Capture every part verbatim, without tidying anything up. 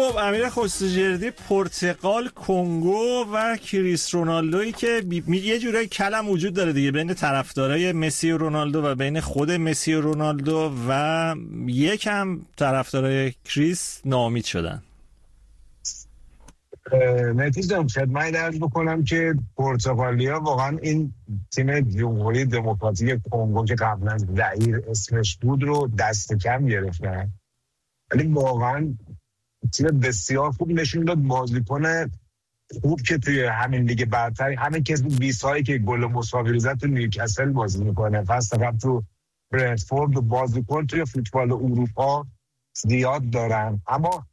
خب امیر خسروجردی، پرتغال، کنگو و کریس رونالدویی که بی... یه جورایی کلم وجود داره دیگه بین طرفدارای مسی و رونالدو و بین خود مسی و رونالدو و یکم طرفدارای کریس ناامید شدن. نتیجه خدمت عرض بکنم که پرتغالیا واقعا این تیم جمهوری دموکراتیک کنگو که قبلا زعیر اسمش بود رو دست کم گرفتن، ولی واقعا تیم بسیار خوب نشون داد. بازیکن خوب که توی همین لیگ برتر، همین کسی بیست هایی که گل مساوی زد تو نیوکاسل بازی میکنه، فصل قبل تو برنتفورد، و بازیکن توی فوتبال اروپا زیاد دارن، اما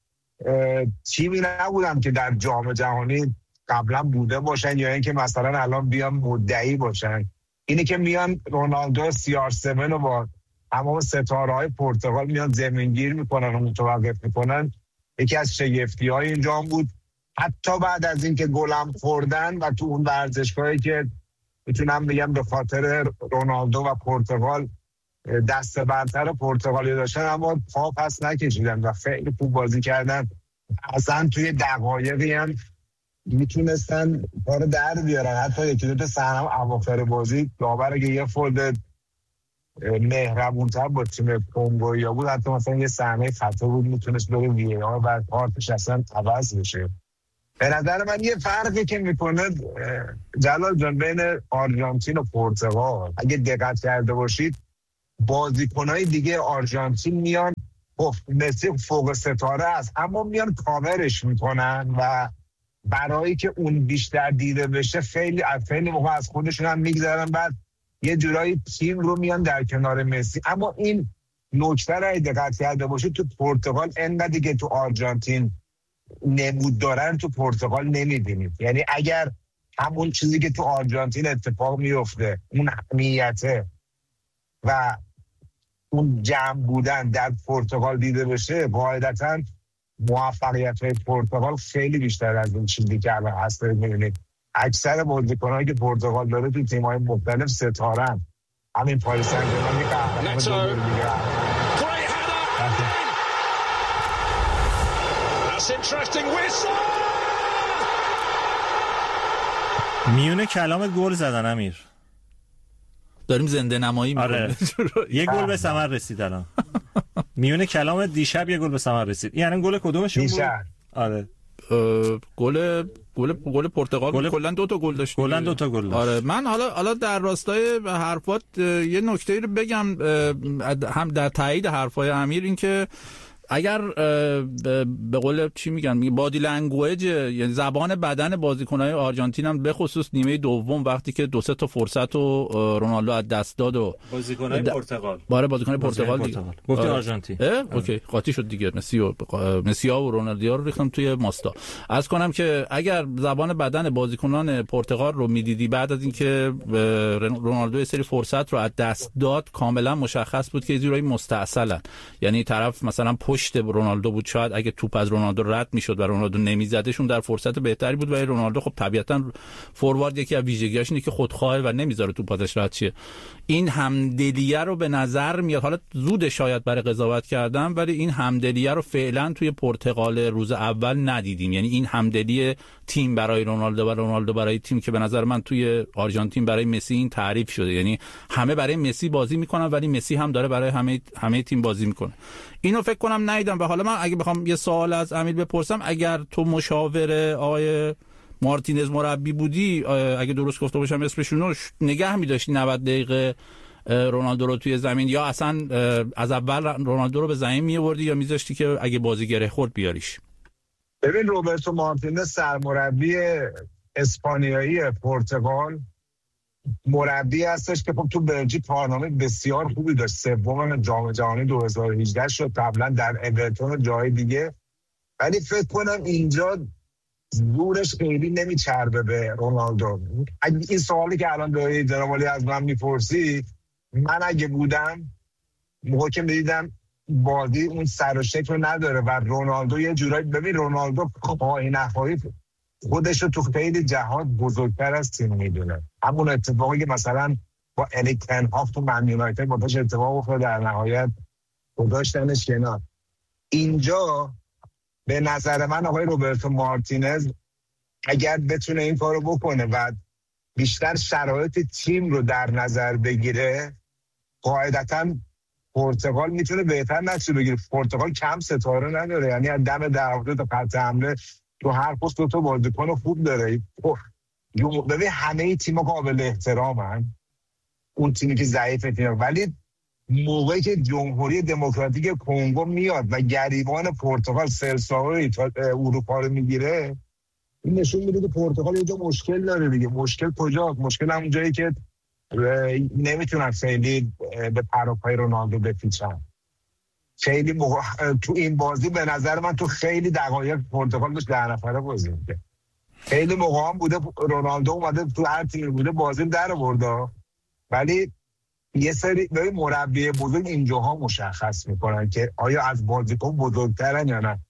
تیمی نبودن که در جام جهانی قبلا بوده باشن یا اینکه مثلا الان بیان مدعی باشن. اینی که میان رونالدو سی آر هفت رو با تمام ستاره های پرتغال میان زمینگیر میکنن و متوقف میکنن، یکی از شگفتی های اینجا بود. حتی بعد از اینکه گلم خوردن و تو اون ورزشگاهی که میتونم بگم به خاطر رونالدو و پرتغال دست برتر پرتغالی داشتن، اما پا پس نکشیدن و خیلی خوب بازی کردن. اصلا توی دقایقی هم میتونستن کار در بیارن. حتی یکی دو تا صحنه اواخر بازی داور اگه یه خورده مهربونتر با تیم کنگویا بود، حتی مثلا یه صحنه خطا بود میتونست بره وی ای آر و کارتش اصلا عوض بشه. به نظر من یه فرقی که میکنه جلال جان بین آرژانتین و پرتغال، اگه دقت کرده باشید بازیکنای دیگه آرژانتین میان، خب مسی فوق ستاره است، اما میان کاورش میکنن و برای که اون بیشتر دیده بشه خیلی خیلی موقع از خودشون هم میگذارن، بعد یه جورایی تیم رو میان در کنار مسی. اما این نکته رو دقت کرده باشید تو پرتغال انقدر دیگه تو آرژانتین نمود دارن تو پرتغال نمیبینید. یعنی اگر همون چیزی که تو آرژانتین اتفاق میفته، اون اهمیته و اون جمع بودن در پرتغال دیده بشه، قاعدتاً موفقیت‌های پرتغال خیلی بیشتر از اون چیزی که الان هست. می‌بینید اکثر بازیکنایی که پرتغال داره تو تیم‌های مختلف ستاره‌اند. همین پاریس سن ژرمن که قهرمان دو دیگه. میونه کلام گل زدن امیر. داریم زنده نمایی می‌کنیم. آره. یه گل به ثمر رسید الان. میونه کلام دیشب یه گل به ثمر رسید. یعنی گل کدومشون بود؟ آره. گل گل گل پرتغال کلا دو تا گل داشت. کلا دو تا گل داشت. آره. من حالا حالا در راستای حرفات یه نکته رو بگم، هم در تایید حرفای امیر، این که اگر به قول چی میگن بادی لنگویج، یعنی زبان بدن بازیکن‌های آرژانتین هم به خصوص نیمه دوم وقتی که دو سه تا فرصت و رونالدو از دست داد و بازیکن‌های پرتغال باره بازیکن‌های پرتغال دیگه گفتی آرژانتین. اوکی قاطی شد دیگه. مسی و مسی و رونالدو رو ریختم توی ماستا. عرض کنم که اگر زبان بدن بازیکنان پرتغال رو میدیدی بعد از اینکه رونالدو یه سری فرصت رو از دست داد، کاملا مشخص بود که جورایی مستعسلن. یعنی طرف مثلا پشت رونالدو بود، شاید اگه توپ از رونالدو رد میشد و رونالدو نمیزدشون در فرصت بهتری بود. و رونالدو خب طبیعتا فوروارد یکی از ویژگیاش اینه که خودخواه و نمیذاره توپ ازش رد شه. این همدلیه رو به نظر میاد، حالا زود شاید برای قضاوت کردم، ولی این همدلیه رو فعلا توی پرتغال روز اول ندیدیم. یعنی این همدلی تیم برای رونالدو و رونالدو برای تیم که به نظر من توی آرژانتین برای مسی این تعریف شده. یعنی همه برای مسی بازی میکنن ولی مسی هم داره برای همه همه تیم بازی میکنه. اینو فکر کنم ندیدم. و حالا من اگه بخوام یه سوال از امیر بپرسم، اگر تو مشاور آقای مارتینز مربی بودی، اگه درست گفته باشم اسمشونو، نگه می‌داشتی نود دقیقه رونالدو رو توی زمین، یا اصلا از اول رونالدو رو به زمین می‌آوردی یا می‌ذاشتی که اگه بازی گره خورد بیاریش؟ ببین روبرتو مارتینز سرمربی اسپانیایی پرتغال، مربی هستش که خب تو بلژیک کارنامه بسیار خوبی داشت. سوم جام جهانی دو هزار و هجده شد، قبلا در اورتون و جای دیگه. ولی فکر کنم اینجا زورش خیلی نمیچربه به رونالدو. این سوالی که الان دایی جناب علی از من میپرسی، من اگه بودم موقع که میدیدم بازی اون سر و شکل رو نداره و رونالدو یه جورایی، ببین رونالدو خواهی نخواهی خودش رو تو خیلی جهات بزرگتر از تیم میدونه. همون اتفاقی که مثلا با اریک تن هاگ تو من یونایتد با داشت اتفاق افتاد، در نهایت گذاشتنش کنار. اینجا به نظر من آقای روبرتو مارتینز اگر بتونه این کارو بکنه و بیشتر شرایط تیم رو در نظر بگیره، قاعدتاً پرتغال میتونه بهتر نتیجه بگیره. پرتغال کم ستاره نداره، یعنی از دم دروازه تا خط حمله تو هر پست دو تا بازیکن خوب داره. ببین همه تیم‌ها قابل احترامن، اون تیمی که ضعیفه تیم، ولی موقعی که جمهوری دموکراتیک کنگو میاد و گریبان پرتغال سلساوی اروپا رو میگیره، این نشون میده که پرتغال یه جا مشکل داره دیگه. مشکل کجاست؟ مشکل همون جایی که نمیتونن خیلی به پروپای رونالدو بپیچن. خیلی موقع... تو این بازی به نظر من تو خیلی دقایق پرتغال داشت ده نفره بازی می‌کرد. خیلی موقع هم بوده رونالدو اومده تو هر تیمی بوده بازی در آورد، ولی یه سری به مربی بزرگ اینجاها مشخص میکنن که آیا از بازیکن بزرگترن یا نه.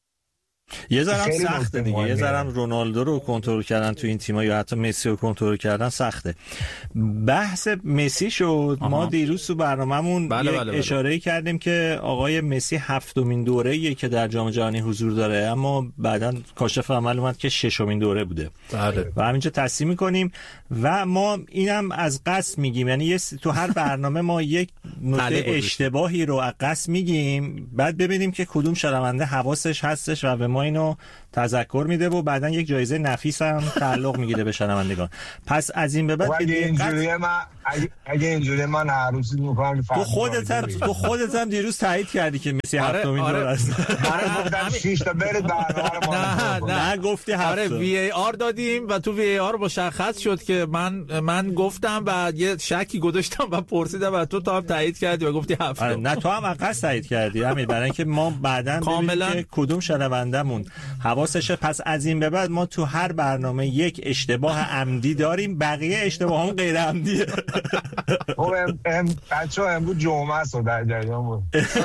یه ذره سخته دیگه، یه ذره رونالدو رو کنترل کردن تو این تیم‌ها یا حتی مسی رو کنترل کردن سخته. بحث مسی شد. آها. ما دیروز تو برنامه‌مون بله بله بله. اشاره کردیم که آقای مسی هفتمین دوره‌ایه که در جام جهانی حضور داره، اما بعداً کاشف عمل اومد که ششمین دوره بوده. بله. و همینجا تصحیح می‌کنیم و ما اینم از قصد میگیم، یعنی یه تو هر برنامه ما یک نکته اشتباهی رو از قصد میگیم، بعد ببینیم که کدوم شنونده حواسش هستش و به ما اینو تذکر میده و بعدن یک جایزه نفیس هم تعلق میگیره به شنوندگان. پس از این به بعد اگه اینجوری من اگه, اگه اینجوری من هر روز میگم تو خودت هم تو خودت هم دیروز تایید کردی که مسی هفتمین آره دور است. آره گفتم شش تا برید برنامه ما. نه نه گفتی هفت. آره وی ای آر دادیم و تو وی ای آر مشخص شد که من من گفتم و یه شکی گذاشتم و پرسیدم و تو تا هم تایید کردی و گفتی هفت. آره نه تو هم عقص تایید کردی همین، برای اینکه ما بعداً ببینیم که کدوم شنوندمون حواسشه. پس از این به بعد ما تو هر برنامه یک اشتباه عمدی داریم، بقیه اشتباهام غیر عمدیه. خب ام بچه‌ها امروز جمعه است و در جریان بود.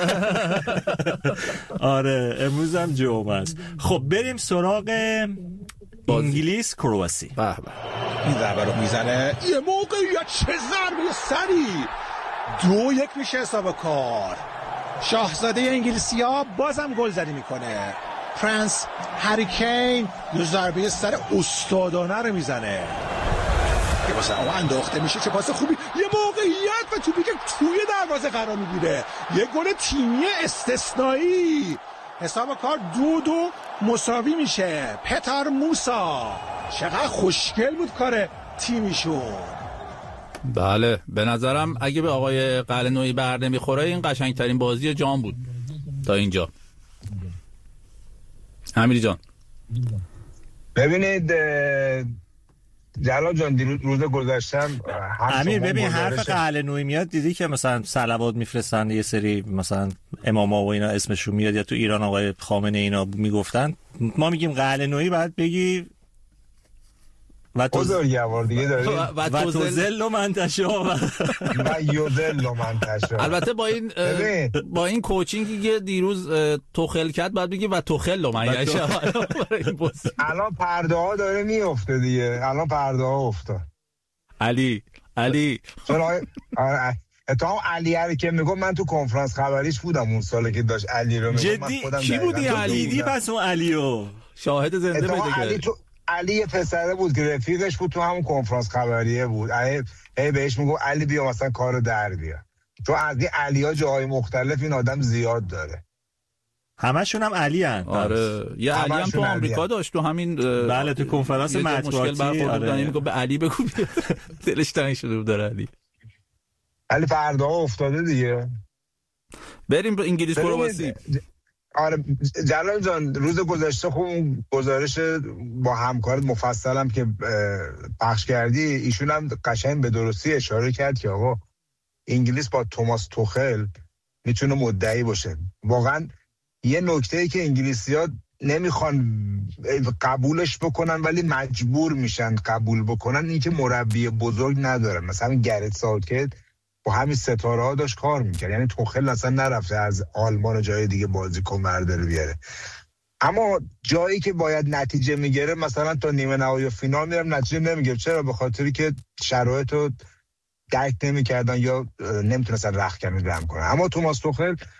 آره امروز هم جمعه است. خب بریم سراغ انگلیس کرواسی. به به این ضربه رو میزنه، یه موقعیت، چه ضربه سری، دو یک میشه حساب کار. شاهزاده انگلیسی‌ها بازم گلزنی میکنه. پرنس هری کین یه ضربه سر استادانه رو میزنه که واسه اون انداخته میشه. چه پاس خوبی، یه موقعیت و توپی که توی دروازه قرار میگیره. یه گل تیمی استثنایی. حساب کار دو دو مساوی میشه. پتر موسا چقدر خوشگل بود کار تیمیشون. بله به نظرم اگه به آقای قلعه‌نویی بر نمیخوره این قشنگترین بازی جام بود تا اینجا. امیری جان ببینید جلال جان دیروز روز گذاشتم امیر ببین حرف قلعه‌نویی میاد، دیدی که مثلا صلوات میفرستن یه سری مثلا اماما و اینا اسمشون میاد، یا تو ایران آقای خامنه اینا میگفتن، ما میگیم قلعه‌نویی بعد بگی و تو بزرگوار دیگه داریم و تو زل و منتشا و یوزل و منتشا. البته با این با این کوچینگی که دیروز توخل کرد بعد بگی و توخل و منتشا. الان پرده ها داره میفته دیگه، الان پرده ها افتاد. علی علی اتهام علی هر که میگم من تو کنفرانس خبریش بودم اون سالی که داشت علی رو میگم. جدی کی بودی علی؟ دیدی پس اون علیو شاهد زنده بده که علی یه پسره بود که رفیقش بود تو همون کنفرانس خبریه بود. ای بهش میگو علی بیا مثلا کارو در بیا، تو از این علی‌ها جاهای مختلف این آدم زیاد داره. همشون هم علی هن. آره یه علی هم تو آمریکا داشت تو همین بله تو کنفرانس مطبوعاتی. آره میگه به علی بگو دلش تنگ شده بود داره علی. علی فردا افتاده دیگه. بریم به انگلیس کرواسی. آره جلال جان روز گذشته خب گزارش با همکارت مفصلم که پخش کردی، ایشون هم قشنگ به درستی اشاره کرد که آقا انگلیس با توماس توخل میتونه مدعی باشه. واقعا یه نکته‌ای که انگلیسی‌ها نمیخوان قبولش بکنن ولی مجبور میشن قبول بکنن این که مربی بزرگ ندارن. مثلا همین گرت ساوتگیت با همین ستاره ها داشت کار میکرد، یعنی توخل اصلا نرفته از آلمان و جای دیگه بازیکن برداره بیاره، اما جایی که باید نتیجه میگیره مثلا تا نیمه نهایی و فینال میرم نتیجه نمیگیره. چرا؟ به خاطری که شرایط رو درک نمیکردن یا نمیتونستن رختکن جمع کنن. اما توماس توخل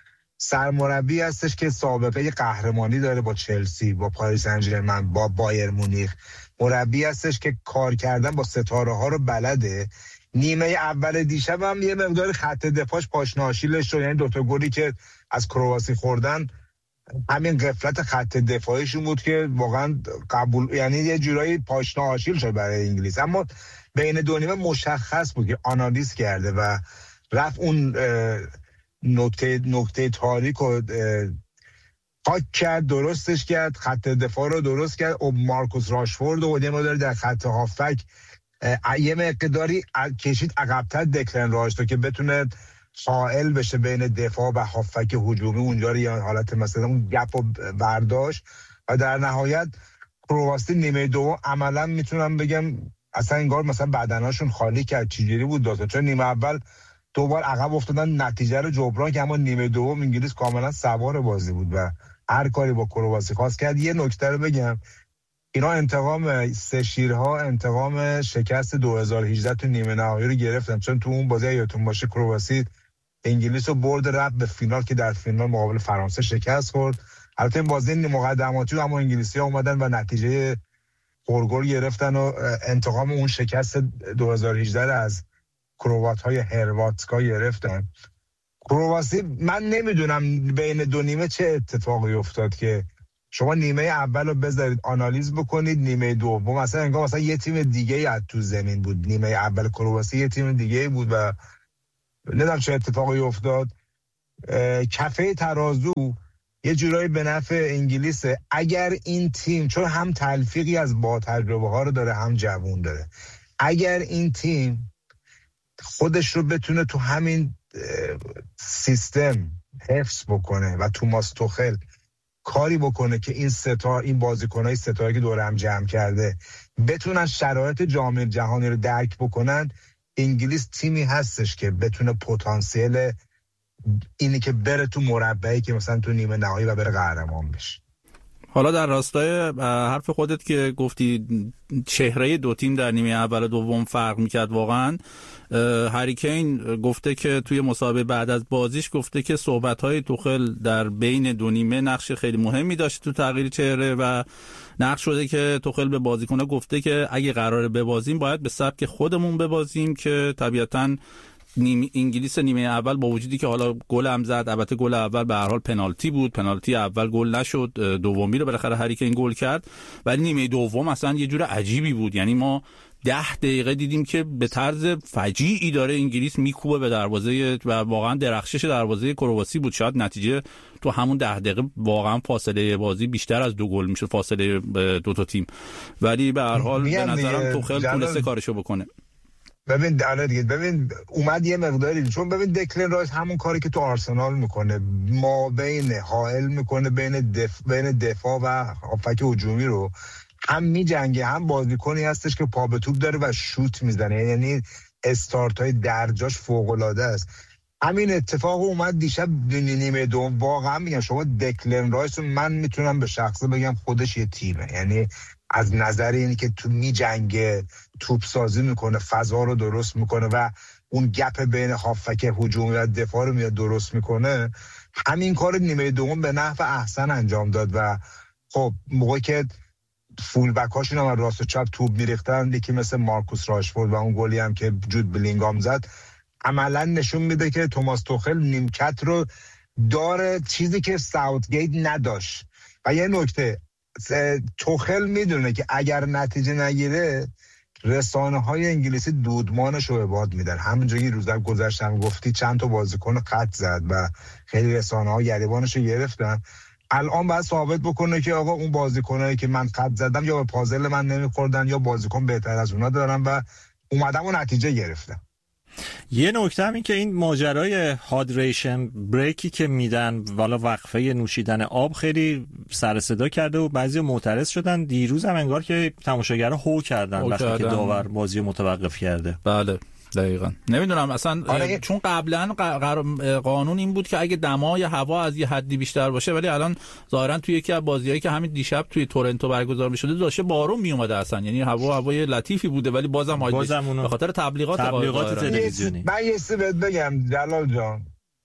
سرمربی هستش که سابقه قهرمانی داره با چلسی، با پاریس سن ژرمن، با بایر مونیخ. مربی هستش که کار کردن با ستاره ها رو بلده. نیمه اول دیشب هم یه مقدار خط دفاعش پاشنه آشیلش شد، یعنی دوتا گلی که از کرواسی خوردن همین غفلت خط دفاعیشون بود که واقعا قبول، یعنی یه جورایی پاشنه آشیل شد برای انگلیس. اما بین دو نیمه مشخص بود که آنالیز کرده و رفت اون نکته نکته تاریک رو پاک کرد، درستش کرد، خط دفاع رو درست کرد. و مارکوس راشفورد و یه مقدار در خط هافک یه مقداری کشید عقب‌تر دکلن رایس رو که بتونه حائل بشه بین دفاع و هافک هجومی، اونجا رو یه حالت مثلا اون گپ رو برداشت و در نهایت کرواسی نیمه دوم عملا میتونم بگم اصلا انگار مثلا بدناشون خالی کرد. چجوری بود داستان؟ چون نیمه اول دوبار عقب افتادن، نتیجه رو جبران که، اما نیمه دوم انگلیس کاملا سوار بازی بود و هر کاری با کرواسی خواست کرد. یه نکته رو بگم، اینا انتقام سه شیرها، انتقام شکست دو هزار و هجده تو نیمه نهایی رو گرفتن، چون تو اون بازی یادتون باشه کرواسی انگلیس رو برد رفت به فینال که در فینال مقابل فرانسه شکست خورد. البته این بازی مقدماتی اما انگلیسی‌ها اومدن و نتیجه پرگل گرفتن و انتقام اون شکست دو هزار و هجده رو از کروات‌های هرواتسکا گرفتن. کرواسی من نمیدونم بین دو نیمه چه اتفاقی افتاد که شما نیمه اول رو بذارید آنالیز بکنید، نیمه دوم مثلا انگار مثلا یه تیم دیگه از تو زمین بود. نیمه اول کرواسی یه تیم دیگه بود و نمیدونم چه اتفاقی افتاد. کفه ترازو یه جورایی به نفع انگلیسه اگر این تیم، چون هم تلفیقی از با تجربه ها رو داره هم جوون داره، اگر این تیم خودش رو بتونه تو همین سیستم حفظ بکنه و توماس توخل کاری بکنه که این ستا این بازیکنای ستاره که دور هم جمع کرده بتونن شرایط جام جهانی رو درک بکنن، انگلیس تیمی هستش که بتونه پتانسیل اینی که بره تو مربعی که مثلا تو نیمه نهایی و بره قهرمان بشه. حالا در راستای حرف خودت که گفتی چهره دو تیم در نیمه اول و دوم فرق میکرد، واقعا هری کین گفته که توی مسابقه بعد از بازیش گفته که صحبت‌های توخل در بین دو نیمه نقش خیلی مهمی داشت تو تغییر چهره و نقش شده که توخل به بازیکن‌ها گفته که اگه قراره ببازیم باید به سبک خودمون ببازیم که طبیعتاً نیم انگلیس نیمه اول با وجودی که حالا گل هم زد، البته گل اول به هر حال پنالتی بود، پنالتی اول گل نشد، دومی رو بالاخره هری کین گل کرد، ولی نیمه دوم اصلا یه جور عجیبی بود. یعنی ما ده دقیقه دیدیم که به طرز فجیعی داره انگلیس میکوبه به دروازه و واقعا درخشش دروازه کرواسی بود. شاید نتیجه تو همون ده دقیقه واقعا فاصله بازی بیشتر از دو گل میشد، فاصله دو تا تیم، ولی به هر حال به نظرم توخل تونسته کارشو بکنه. ببین آره دیگه، ببین اومد یه مقداری، چون ببین دکلن رایس همون کاری که تو آرسنال میکنه، ما بین حائل میکنه بین دف... بین دفاع و هافک هجومی رو هم میجنگه، هم بازیکنی هستش که پا به توپ داره و شوت میزنه، یعنی استارت های درجاش فوق العاده است. همین اتفاق اومد دیشب نیمه دوم. واقعا میگم شما دکلن رایس من میتونم به شخصه بگم خودش یه تیمه، یعنی از نظر اینی که تو میجنگه، توپ سازی میکنه، فضا رو درست میکنه و اون گپ بین هافک هجومی و دفاع رو میاد درست میکنه. همین کار نیمه دوم به نحو احسن انجام داد و خب موقعی که فول بک هاشون هم راست و چپ توپ میریختن، یکی مثل مارکوس راشفورد و اون گلی هم که جود بلینگام زد، عملا نشون میده که توماس توخل نیمکت رو داره، چیزی که ساوتگیت نداشت. و یه نکته، توخل میدونه که اگر نتیجه نگیره رسانه های انگلیسی دودمانش رو به باد میدن. همونجوری روزا گذشتم گفتی چند تا بازیکن خط زد و خیلی رسانه ها گریبانش رو گرفتن. الان باید ثابت بکنه که آقا اون بازیکنایی که من خط زدم یا به پازل من نمیخوردن یا بازیکن بهتر از اونا دارن و اومدم و نتیجه گرفتم. یه نکته هم این که این ماجرای هایدریشن بریکی که میدن والا وقفه نوشیدن آب خیلی سر صدا کرده و بعضی معترض شدن. دیروز هم انگار که تماشاگرها هو کردن وقتی که داور بازی متوقف کرده. بله دقیقاً. نمیدونم اصلا آره. چون قبلا قانون این بود که اگه دمای هوا از یه حدی بیشتر باشه، ولی الان ظاهرا توی یکی از بازیایی که همین دیشب توی تورنتو برگزار می‌شده داشته بارون میومده اصلا، یعنی هوا هوای لطیفی بوده ولی بازم بازم به خاطر تبلیغات تبلیغات تلویزیونی. من یه چیزی بهت بگم جلال جان،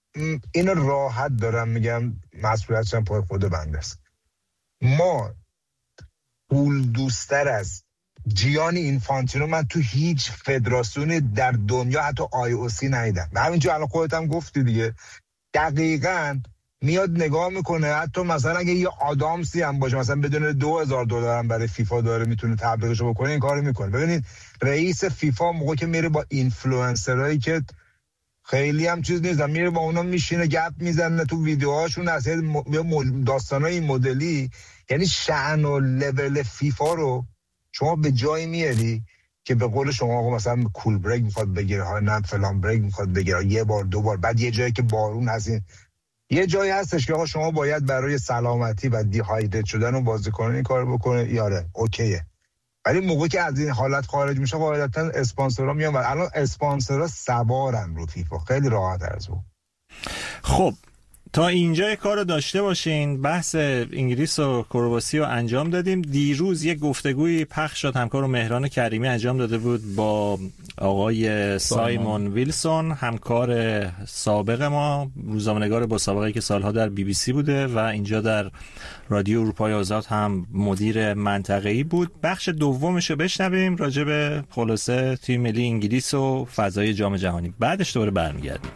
اینو راحت دارم میگم، مسئولیتشم پای خود بنده است. ما پول دوستر از جیانی اینفانتینو من تو هیچ فدراسیونی در دنیا حتی آی او سی ندیدم. و همینجور الان خودت هم گفتی دیگه، دقیقاً میاد نگاه میکنه، حتی مثلا اگه یه آدامسی هم باشه مثلا بدون دو هزار دلار هم برای فیفا داره میتونه تبلیغشو بکنه، این کارو میکنه. ببینید رئیس فیفا موقعی که میره با اینفلوئنسرایی که خیلی هم چیز نیستن، میره با اونا میشینه گپ میزنه تو ویدیوهاشون، اصلا داستانای این مدلی، یعنی شأن و لول فیفا رو شما به جایی میاری که به قول شما آقا مثلا کول بریک میخواد بگیره ها، نه فلان بریک میخواد بگیره، یه بار دو بار، بعد یه جایی که بارون هستین، یه جایی هستش که آقا شما باید برای سلامتی و دیهایدرت شدن و بازیکنان این کار بکنه، یاره اوکیه. ولی موقعی که از این حالت خارج میشه قاعدتا اسپانسرها میان و الان اسپانسرها سوارن رو فیفا، خیلی راحت از اون. خب تا اینجا کار رو داشته باشین. بحث انگلیس و کرواسی رو انجام دادیم. دیروز یک گفتگوی پخش شد، همکار مهران کریمی انجام داده بود با آقای سایمون ویلسون، همکار سابق ما، روزنامه‌نگار با سابقه‌ای که سالها در بی بی سی بوده و اینجا در رادیو اروپای آزاد هم مدیر منطقه‌ای بود. بخش دومش رو بشنویم راجع به خلاصه تیم ملی انگلیس و فضای جام جهانی، بعدش دوباره برمیگردیم.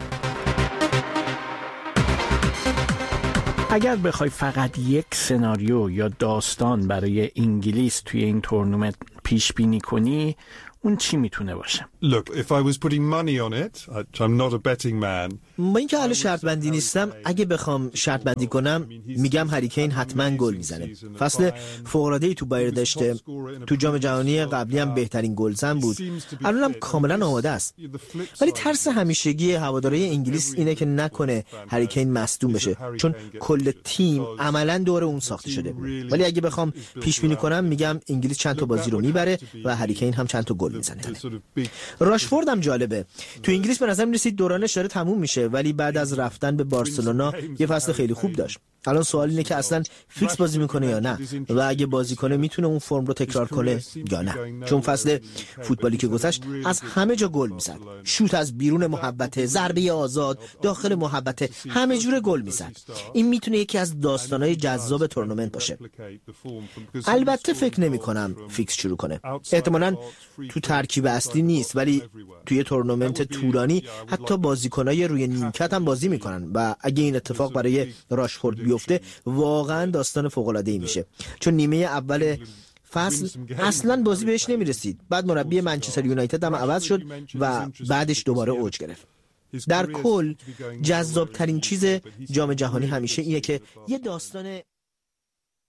اگر بخوای فقط یک سناریو یا داستان برای انگلیس توی این تورنمنت پیش بینی کنی، اون چی میتونه باشه؟ Look, if I was putting money on it, I'm not a betting man. من اینکه اهل شرط بندی نیستم، اگه بخوام شرط بندی کنم میگم هری کین حتما گل میزنه. فصل فوق العاده ای تو بایر داشته، تو جام جهانی قبلی هم بهترین گلزن بود، الانم کاملا آماده است. ولی ترس همیشگی هواداری انگلیس اینه که نکنه هری کین مصدوم بشه، چون کل تیم عملا دور اون ساخته شده. ولی اگه بخوام پیش بینی کنم میگم انگلیس چند تا بازی رو میبره و هری کین هم چند تا گل میزنه. راشفورد هم جالبه. تو انگلیس به نظر میرسید دورانش داره تموم میشه، ولی بعد از رفتن به بارسلونا یه فصل خیلی خوب داشت. الان سوال اینه که اصلا فیکس بازی میکنه یا نه، و اگه بازی کنه میتونه اون فرم رو تکرار کنه یا نه، چون فصل فوتبالی که گذشت از همه جا گل میزد، شوت از بیرون محوطه، ضربه آزاد، داخل محوطه، همه جوره گل میزد. این میتونه یکی از داستانهای جذاب تورنمنت باشه. البته فکر نمیکنم فیکس شروع کنه، احتمالاً تو ترکیب اصلی نیست، ولی توی تورنمنت طولانی حتی بازیکنای روی نیمکت هم بازی میکنن و اگه این اتفاق برای راشفورد بیفته واقعا داستان فوق العاده ای میشه، چون نیمه اول فصل اصلا بازی بهش نمیرسید. بعد مربی منچستر یونایتد هم عوض شد و بعدش دوباره اوج گرفت. در کل جذاب ترین چیز جام جهانی همیشه اینه که یه داستان